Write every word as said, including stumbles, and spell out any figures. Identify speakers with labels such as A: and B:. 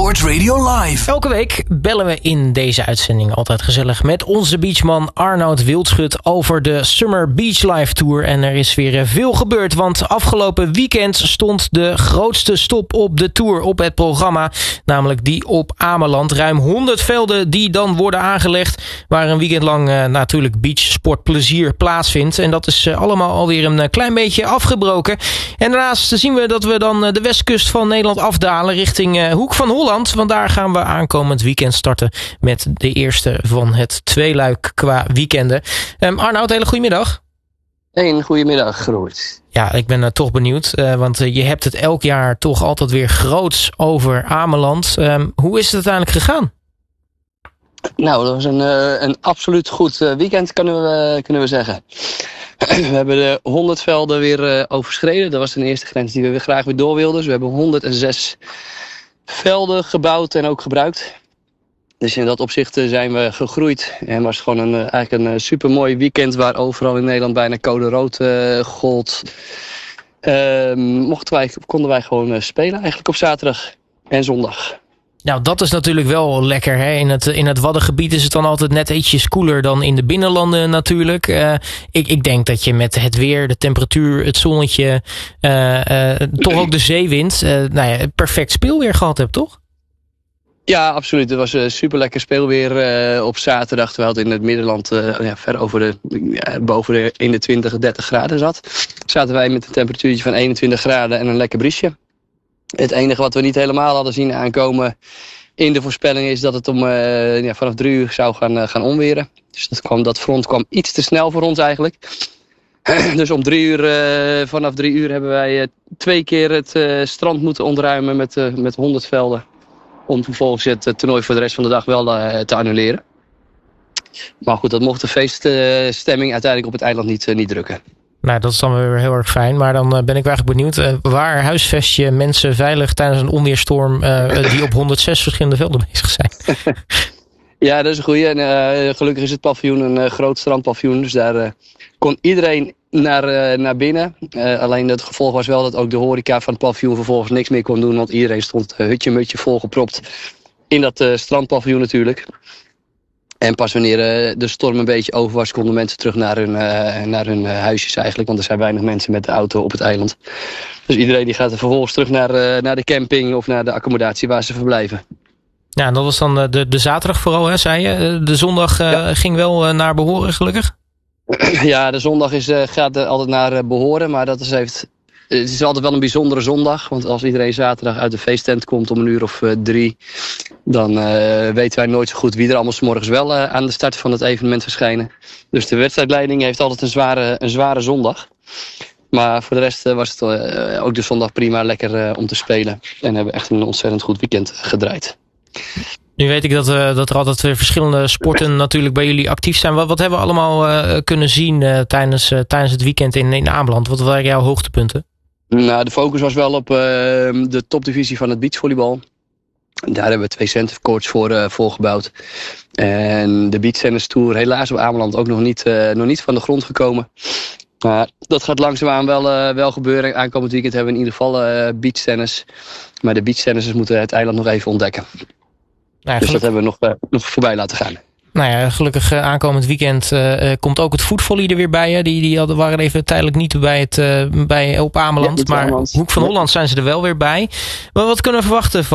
A: Sport Radio Live.
B: Elke week bellen we in deze uitzending altijd gezellig met onze beachman Arnoud Wildschut over de Summer Beach Live Tour. En er is weer veel gebeurd, want afgelopen weekend stond de grootste stop op de tour op het programma. Namelijk die op Ameland. Ruim honderd velden die dan worden aangelegd, waar een weekend lang uh, natuurlijk beachsportplezier plaatsvindt. En dat is uh, allemaal alweer een uh, klein beetje afgebroken. En daarnaast zien we dat we dan uh, de westkust van Nederland afdalen richting uh, Hoek van Holland. Want daar gaan we aankomend weekend starten met de eerste van het tweeluik qua weekenden. Um, Arnoud, hele goedemiddag.
C: Een goedemiddag, Roert.
B: Ja, ik ben uh, toch benieuwd, uh, want uh, je hebt het elk jaar toch altijd weer groots over Ameland. Um, hoe is het uiteindelijk gegaan?
C: Nou, dat was een, uh, een absoluut goed uh, weekend, kunnen we, uh, kunnen we zeggen. We hebben de honderd velden weer uh, overschreden. Dat was de eerste grens die we weer graag weer door wilden. Dus we hebben honderdzes velden gebouwd en ook gebruikt. Dus in dat opzicht uh, zijn we gegroeid. En was gewoon een, uh, eigenlijk een uh, supermooi weekend waar overal in Nederland bijna code rood uh, gold. Uh, mochten wij, konden wij gewoon uh, spelen eigenlijk op zaterdag en zondag.
B: Nou, dat is natuurlijk wel lekker. Hè? In het, in het Waddengebied is het dan altijd net ietsjes koeler dan in de binnenlanden natuurlijk. Uh, ik, ik denk dat je met het weer, de temperatuur, het zonnetje, uh, uh, toch ook de zeewind, uh, nou ja, perfect speelweer gehad hebt, toch?
C: Ja, absoluut. Het was uh, super lekker speelweer uh, op zaterdag. Terwijl het in het Middenland uh, ja, ver over de, ja, boven de eenentwintig, dertig graden zat. Zaten wij met een temperatuurtje van eenentwintig graden en een lekker briesje. Het enige wat we niet helemaal hadden zien aankomen in de voorspelling is dat het om uh, ja, vanaf drie uur zou gaan, uh, gaan onweren. Dus dat, kwam, dat front kwam iets te snel voor ons eigenlijk. Dus om drie uur, uh, vanaf drie uur hebben wij uh, twee keer het uh, strand moeten ontruimen met, uh, met honderd velden. Om vervolgens het uh, toernooi voor de rest van de dag wel uh, te annuleren. Maar goed, dat mocht de feeststemming uh, uiteindelijk op het eiland niet, uh, niet drukken.
B: Nou, dat is dan weer heel erg fijn. Maar dan uh, ben ik wel eigenlijk benieuwd. Uh, waar huisvest je mensen veilig tijdens een onweerstorm uh, die op honderdzes verschillende velden bezig zijn?
C: Ja, dat is een goeie. En, uh, gelukkig is het paviljoen een uh, groot strandpaviljoen. Dus daar uh, kon iedereen naar, uh, naar binnen. Uh, alleen het gevolg was wel dat ook de horeca van het paviljoen vervolgens niks meer kon doen. Want iedereen stond uh, hutje-mutje volgepropt in dat uh, strandpaviljoen natuurlijk. En pas wanneer uh, de storm een beetje over was, konden mensen terug naar hun, uh, naar hun uh, huisjes eigenlijk. Want er zijn weinig mensen met de auto op het eiland. Dus iedereen die gaat er vervolgens terug naar, uh, naar de camping of naar de accommodatie waar ze verblijven.
B: Ja, en dat was dan de, de zaterdag vooral, hè, zei je. De zondag uh, ja. ging wel uh, naar behoren, gelukkig?
C: Ja, de zondag is, uh, gaat uh, altijd naar uh, behoren. Maar dat is, heeft, het is altijd wel een bijzondere zondag. Want als iedereen zaterdag uit de feesttent komt om een uur of uh, drie... dan uh, weten wij nooit zo goed wie er allemaal 's morgens wel uh, aan de start van het evenement verschijnen. Dus de wedstrijdleiding heeft altijd een zware, een zware zondag. Maar voor de rest uh, was het uh, ook de zondag prima lekker uh, om te spelen. En hebben echt een ontzettend goed weekend gedraaid.
B: Nu weet ik dat, uh, dat er altijd weer verschillende sporten natuurlijk bij jullie actief zijn. Wat, wat hebben we allemaal uh, kunnen zien uh, tijdens, uh, tijdens het weekend in, in Ameland? Wat waren jouw hoogtepunten?
C: Nou, de focus was wel op uh, de topdivisie van het beachvolleybal. Daar hebben we twee incentive courts voor, uh, voor gebouwd. En de Beach Tennis Tour helaas op Ameland ook nog niet, uh, nog niet van de grond gekomen. Maar dat gaat langzaamaan wel, uh, wel gebeuren. Aankomend weekend hebben we in ieder geval uh, beach tennis. Maar de beach tennissers moeten het eiland nog even ontdekken. Nou ja, dus dat hebben we nog, uh, nog voorbij laten gaan.
B: Nou ja, gelukkig uh, aankomend weekend uh, komt ook het voetvolley er weer bij. Hè? Die, die hadden, waren even tijdelijk niet bij het, uh, bij, op Ameland. Ja, maar Ameland. Hoek van Holland zijn ze er wel weer bij. Maar wat kunnen we verwachten van